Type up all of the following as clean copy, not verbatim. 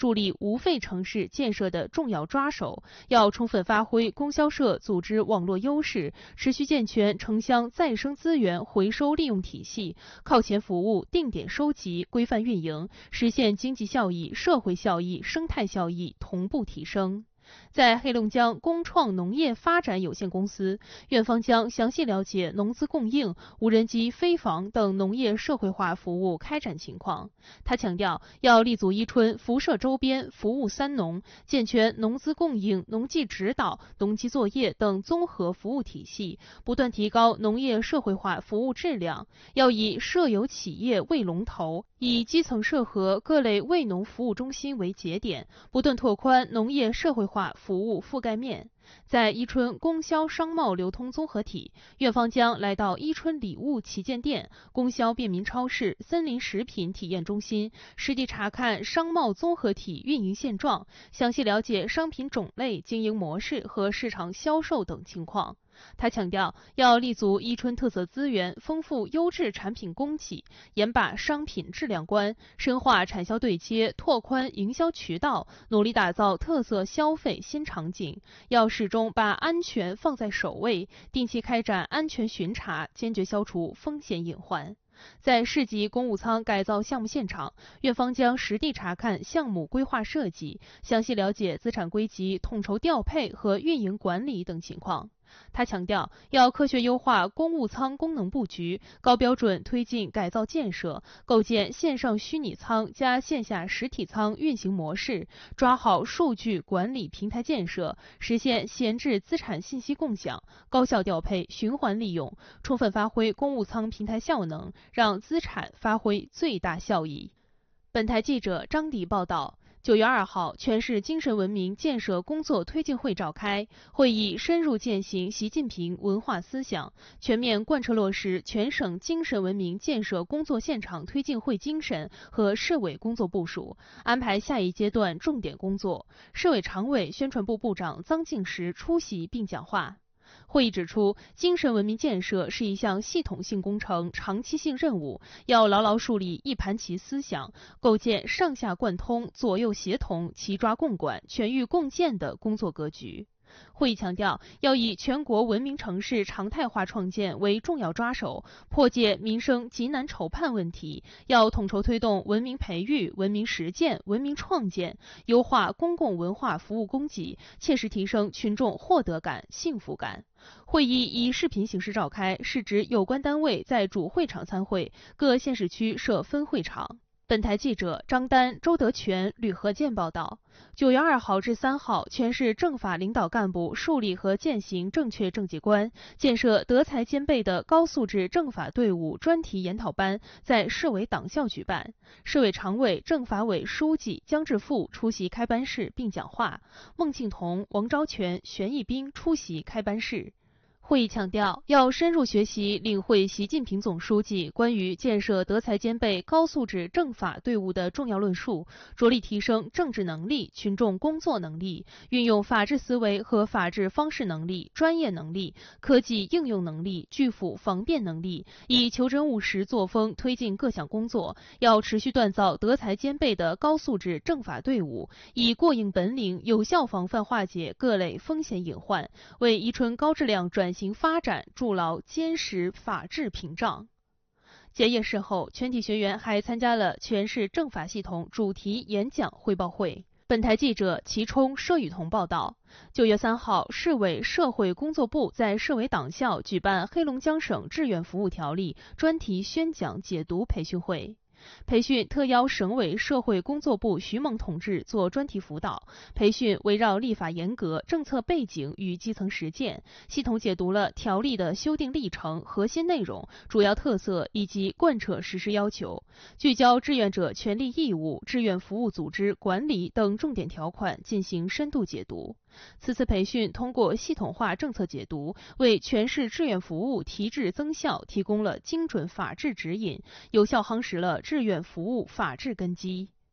助力无废城市建设的重要抓手，要充分发挥供销社组织网络优势，持续健全城乡再生资源回收利用体系，靠前服务、定点收集、规范运营，实现经济效益、社会效益、生态效益同步提升。在黑龙江工创农业发展有限公司，院方将详细了解农资供应、无人机飞防等农业社会化服务开展情况。他强调，要立足伊春辐射周边服务三农，健全农资供应、农技指导、农机作业等综合服务体系，不断提高农业社会化服务质量。要以社有企业为龙头，以基层社合各类为农服务中心为节点，不断拓宽农业社会化服务覆盖面。在伊春供销商贸流通综合体，院方将来到伊春礼物旗舰店、供销便民超市、森林食品体验中心，实地查看商贸综合体运营现状，详细了解商品种类、经营模式和市场销售等情况。他强调，要立足伊春特色资源，丰富优质产品供给，严把商品质量关，深化产销对接，拓宽营销渠道，努力打造特色消费新场景。要始终把安全放在首位，定期开展安全巡查，坚决消除风险隐患。在市级公务舱改造项目现场，院方将实地查看项目规划设计，详细了解资产归集、统筹调配和运营管理等情况。他强调，要科学优化公务舱功能布局，高标准推进改造建设，构建线上虚拟舱加线下实体舱运行模式，抓好数据管理平台建设，实现闲置资产信息共享，高效调配循环利用，充分发挥公务舱平台效能，让资产发挥最大效益。本台记者张迪报道。9月2号，全市精神文明建设工作推进会召开，会议深入践行习近平文化思想，全面贯彻落实全省精神文明建设工作现场推进会精神和市委工作部署，安排下一阶段重点工作。市委常委、宣传部部长臧敬时出席并讲话。会议指出，精神文明建设是一项系统性工程、长期性任务，要牢牢树立一盘棋思想，构建上下贯通、左右协同、齐抓共管、全域共建的工作格局。会议强调，要以全国文明城市常态化创建为重要抓手，破解民生急难愁盼问题，要统筹推动文明培育、文明实践、文明创建，优化公共文化服务供给，切实提升群众获得感、幸福感。会议以视频形式召开，是指有关单位在主会场参会，各县市区设分会场。本台记者张丹、周德全、吕和建报道。9月2号至3号，全市政法领导干部树立和践行正确政绩观，建设德才兼备的高素质政法队伍专题研讨班在市委党校举办。市委常委、政法委书记姜志富出席开班式并讲话，孟庆彤、王昭全、玄义兵出席开班式。会议强调，要深入学习领会习近平总书记关于建设德才兼备高素质政法队伍的重要论述，着力提升政治能力、群众工作能力，运用法治思维和法治方式能力、专业能力、科技应用能力、拒腐防变能力，以求真务实作风推进各项工作。要持续锻造德才兼备的高素质政法队伍，以过硬本领有效防范化解各类风险隐患，为伊春高质量转型发展筑牢坚实法治屏障。结业式后，全体学员还参加了全市政法系统主题演讲汇报会。本台记者齐冲、佘雨桐报道。9月3号，市委社会工作部在市委党校举办黑龙江省志愿服务条例专题宣讲解读培训会。培训特邀省委社会工作部徐猛同志做专题辅导，培训围绕立法严格、政策背景与基层实践，系统解读了条例的修订历程、核心内容、主要特色以及贯彻实施要求，聚焦志愿者权利义务、志愿服务组织管理等重点条款进行深度解读。此次培训通过系统化政策解读，为全市志愿服务提质增效提供了精准法治指引，有效夯实了志愿服务法治根基。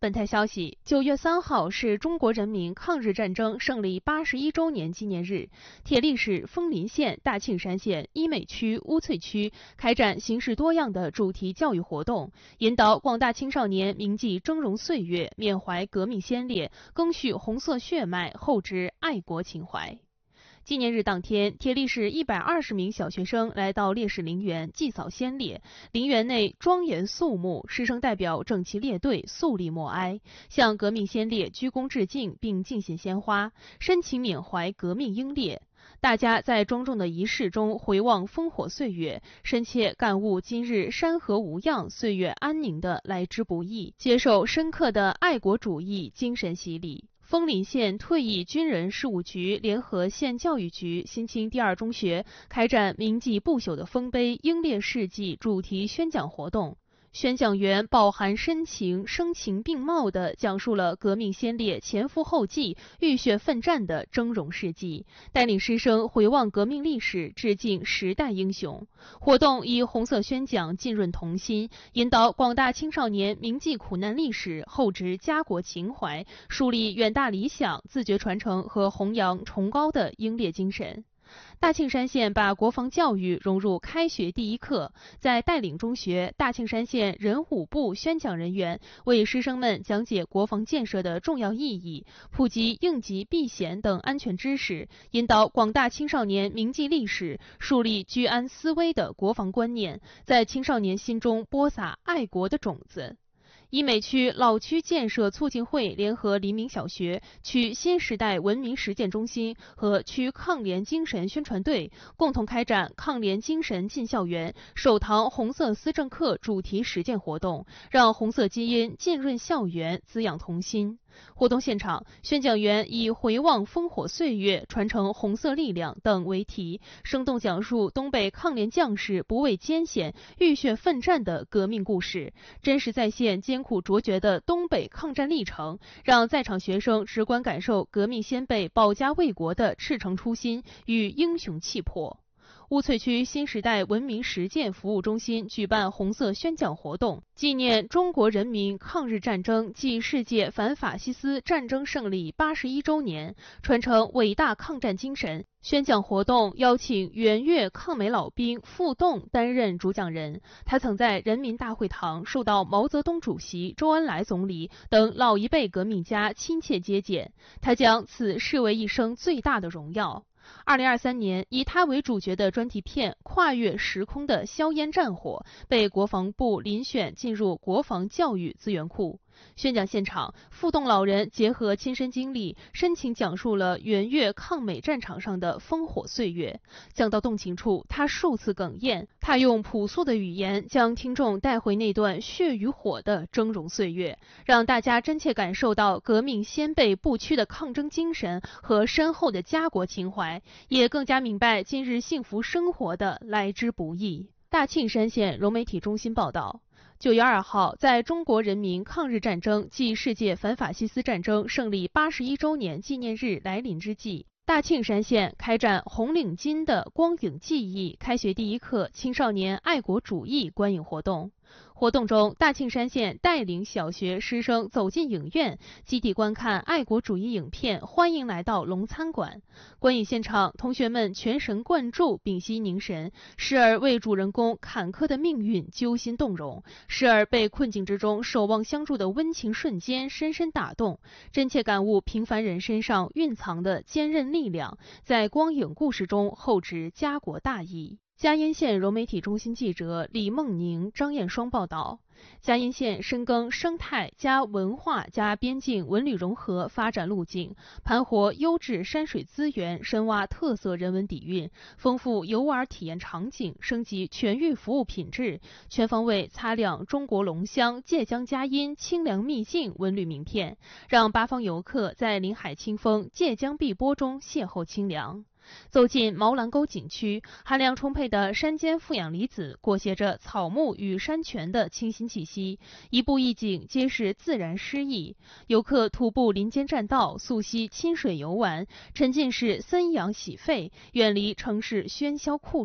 本台消息，9月3号是中国人民抗日战争胜利81周年纪念日。铁力市枫林县、大庆山县、医美区、乌翠区开展形式多样的主题教育活动，引导广大青少年铭记峥嵘岁月，缅怀革命先烈，赓续红色血脉，厚植爱国情怀。纪念日当天，铁力市120名小学生来到烈士陵园祭扫先烈。陵园内庄严肃穆，师生代表整齐列队，肃立默哀，向革命先烈鞠躬致敬，并敬献鲜花，深情缅怀革命英烈。大家在庄重的仪式中回望烽火岁月，深切感悟今日山河无恙、岁月安宁的来之不易，接受深刻的爱国主义精神洗礼。枫林县退役军人事务局联合县教育局新青第二中学开展铭记不朽的丰碑、英烈事迹主题宣讲活动。宣讲员饱含深情、声情并茂地讲述了革命先烈前赴后继、浴血奋战的峥嵘事迹，带领师生回望革命历史，致敬时代英雄。活动以红色宣讲浸润童心，引导广大青少年铭记苦难历史，厚植家国情怀，树立远大理想，自觉传承和弘扬崇高的英烈精神。大庆山县把国防教育融入开学第一课，在带领中学，大庆山县人武部宣讲人员为师生们讲解国防建设的重要意义，普及应急避险等安全知识，引导广大青少年铭记历史，树立居安思危的国防观念，在青少年心中播撒爱国的种子。医美区老区建设促进会联合黎明小学、区新时代文明实践中心和区抗联精神宣传队共同开展抗联精神进校园首堂红色思政课主题实践活动，让红色基因浸润校园，滋养童心。活动现场，宣讲员以回望烽火岁月、传承红色力量等为题，生动讲述东北抗联将士不畏艰险、浴血奋战的革命故事，真实再现艰苦卓绝的东北抗战历程，让在场学生直观感受革命先辈保家卫国的赤诚初心与英雄气魄。乌翠区新时代文明实践服务中心举办红色宣讲活动，纪念中国人民抗日战争暨世界反法西斯战争胜利81周年，传承伟大抗战精神。宣讲活动邀请援越抗美老兵傅栋担任主讲人，他曾在人民大会堂受到毛泽东主席、周恩来总理等老一辈革命家亲切接见，他将此视为一生最大的荣耀。2023年，以他为主角的专题片《跨越时空的硝烟战火》被国防部遴选进入国防教育资源库。宣讲现场，傅栋老人结合亲身经历，深情讲述了援越抗美战场上的烽火岁月。讲到动情处，他数次哽咽。他用朴素的语言将听众带回那段血与火的峥嵘岁月，让大家真切感受到革命先辈不屈的抗争精神和深厚的家国情怀，也更加明白今日幸福生活的来之不易。大庆山县融媒体中心报道。9月2号，在中国人民抗日战争暨世界反法西斯战争胜利81周年纪念日来临之际，大庆山县开展红领巾的光影记忆开学第一课青少年爱国主义观影活动。活动中，大庆山县带领小学师生走进影院，集体观看爱国主义影片《欢迎来到龙餐馆》。观影现场，同学们全神贯注，屏息凝神，时而为主人公坎坷的命运揪心动容，时而被困境之中守望相助的温情瞬间深深打动，真切感悟平凡人身上蕴藏的坚韧力量，在光影故事中厚植家国大义。嘉荫县融媒体中心记者李梦宁、张艳双报道。嘉荫县深耕生态加文化加边境文旅融合发展路径，盘活优质山水资源，深挖特色人文底蕴，丰富游玩体验场景，升级全域服务品质，全方位擦亮中国龙乡界江嘉荫清凉秘境文旅名片，让八方游客在临海清风、界江碧波中邂逅清凉。走进毛兰沟景区，含量充沛的山间负氧离子裹挟着草木与山泉的清新气息，一步一景皆是自然诗意。游客徒步林间栈道，溯溪亲水游玩，沉浸式森养洗肺，远离城市喧嚣酷暑。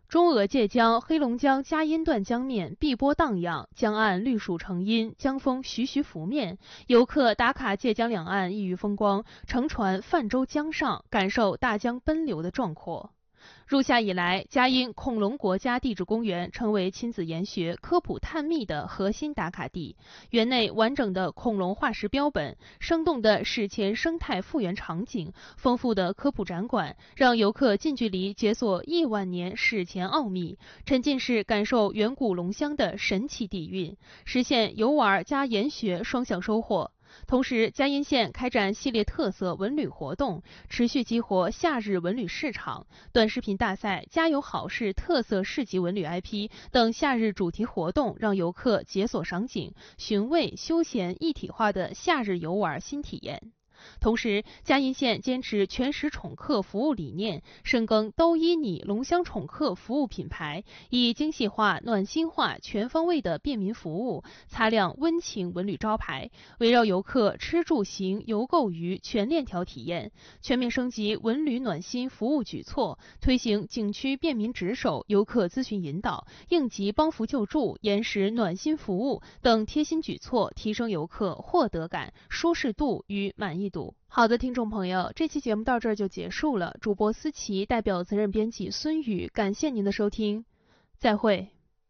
中俄界江、黑龙江佳音段江面碧波荡漾，江岸绿树成荫，江风徐徐拂面，游客打卡界江两岸异域风光，乘船泛舟江上，感受大江奔流的壮阔。入夏以来，佳音恐龙国家地质公园成为亲子研学、科普探秘的核心打卡地。园内完整的恐龙化石标本、生动的史前生态复原场景、丰富的科普展馆，让游客近距离解锁亿万年史前奥秘，沉浸式感受远古龙乡的神奇底蕴，实现游玩加研学双向收获。同时，佳音县开展系列特色文旅活动，持续激活夏日文旅市场。短视频大赛、家有好事特色市级文旅 IP 等夏日主题活动，让游客解锁赏景、寻味、休闲一体化的夏日游玩新体验。同时，佳音县坚持全时宠客服务理念，深耕都依你龙乡宠客服务品牌，以精细化、暖心化、全方位的便民服务，擦亮温情文旅招牌，围绕游客吃住行游购娱全链条体验，全面升级文旅暖心服务举措，推行景区便民值守、游客咨询引导、应急帮扶救助、延时暖心服务等贴心举措，提升游客获得感、舒适度与满意度。好的，听众朋友，这期节目到这儿就结束了。主播思琪代表责任编辑孙宇，感谢您的收听，再会。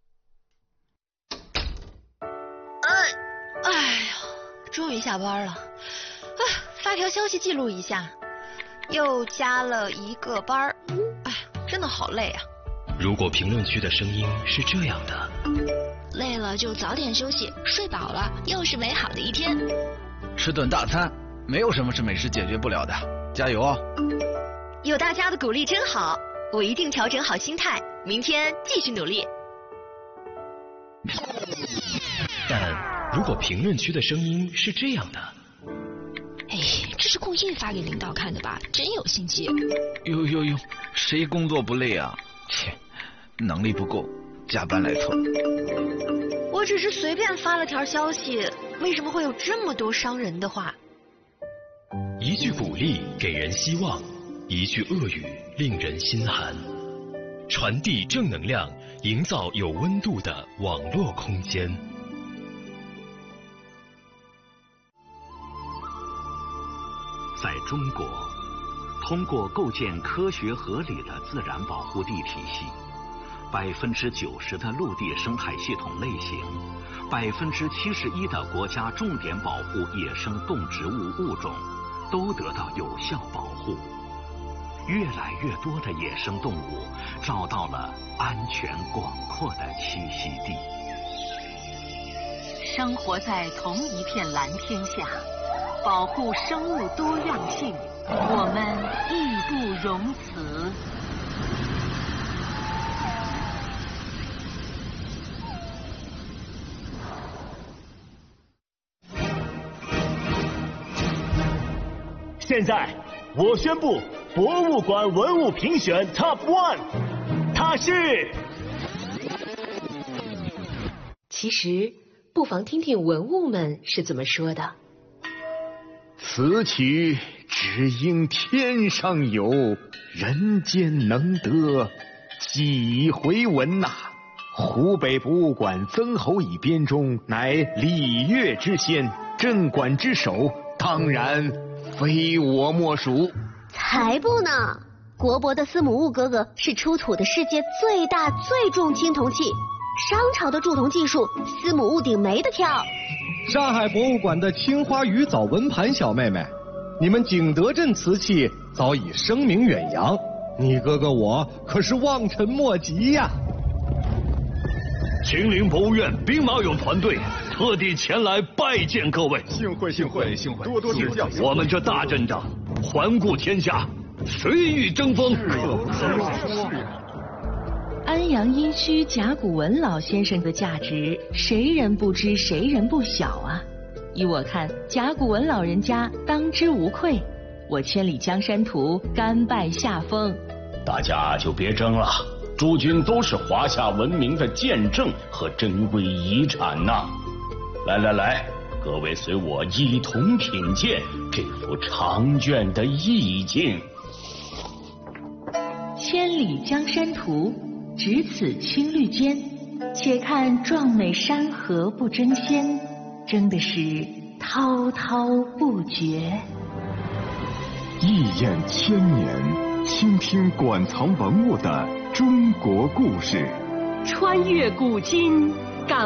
哎呀，终于下班了。发条消息记录一下，又加了一个班。真的好累啊。 如果评论区的声音是这样的， 累了就早点休息，睡饱了又是美好的一天。 吃顿大餐，没有什么是美食解决不了的，加油哦！ 有大家的鼓励真好，我一定调整好心态，明天继续努力。 但如果评论区的声音是这样的， 这是故意发给领导看的吧？真有心机。 哟，谁工作不累啊？切，能力不够，加班来凑。 我只是随便发了条消息，为什么会有这么多伤人的话？ 一句鼓励给人希望，一句恶语令人心寒。传递正能量，营造有温度的网络空间。 在中国，通过构建科学合理的自然保护地体系，90%的陆地生态系统类型，71%的国家重点保护野生动植物物种都得到有效保护。越来越多的野生动物找到了安全广阔的栖息地。 生活在同一片蓝天下，保护生物多样性，我们义不容辞。 现在我宣布博物馆文物评选 Top 1， 它是。 其实不妨听听文物们是怎么说的。 此曲只应天上有，人间能得几回闻呐。湖北博物馆曾侯乙编钟乃礼乐之先，镇馆之首，当然非我莫属。 才不呢！国博的司母戊哥哥是出土的世界最大最重青铜器，商朝的铸铜技术，司母戊鼎没得挑。 上海博物馆的青花鱼藻纹盘小妹妹，你们景德镇瓷器早已声名远扬，你哥哥我可是望尘莫及呀。 秦陵博物院兵马俑团队特地前来拜见各位， 幸会，多多指教。 我们这大阵仗，环顾天下，谁与争锋？ 安阳殷墟甲骨文老先生的价值，谁人不知，谁人不晓啊！依我看，甲骨文老人家当之无愧。我千里江山图，甘拜下风。 大家就别争了，诸君都是华夏文明的见证和珍贵遗产呐！来，各位随我一同品鉴这幅长卷的意境。 千里江山图， 只此青绿间，且看壮美山河不争先，争的是滔滔不绝。 一眼千年，倾听馆藏文物的中国故事， 穿越古今，